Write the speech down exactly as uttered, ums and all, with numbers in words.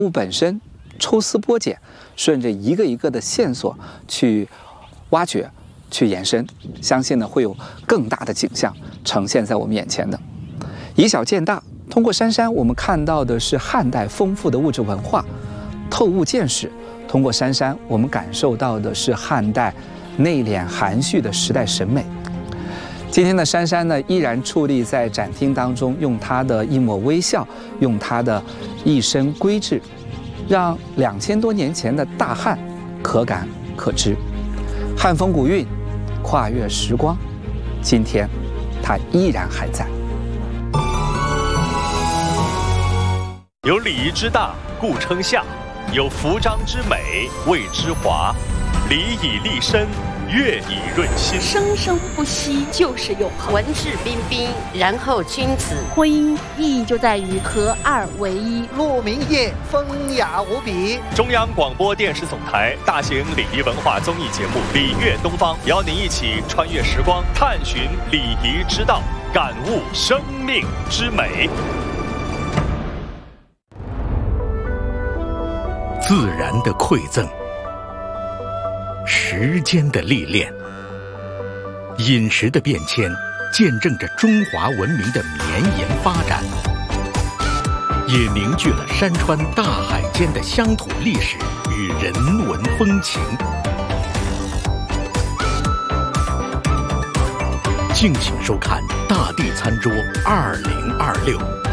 物本身抽丝剥茧，顺着一个一个的线索去挖掘、去延伸，相信呢会有更大的景象呈现在我们眼前的。以小见大，通过杉杉，我们看到的是汉代丰富的物质文化；透物见识，通过杉杉，我们感受到的是汉代内敛含蓄的时代审美。今天的杉杉呢，依然矗立在展厅当中，用他的一抹微笑，用他的一身规制，让两千多年前的大汉可感可知。汉风古韵，跨越时光，今天它依然还在。 有礼仪之大，故称夏；有服章之美，谓之华。礼以立身，乐以润心， 生生不息就是永恒。 文质彬彬，然后君子。 婚姻意义就在于合二为一。 鹿鸣夜，风雅无比。 中央广播电视总台大型礼仪文化综艺节目《礼乐东方》，邀您一起穿越时光，探寻礼仪之道，感悟生命之美。 自然的馈赠，时间的历练，饮食的变迁，见证着中华文明的绵延发展，也凝聚了山川大海间的乡土历史与人文风情。敬请收看《大地餐桌二零二六》。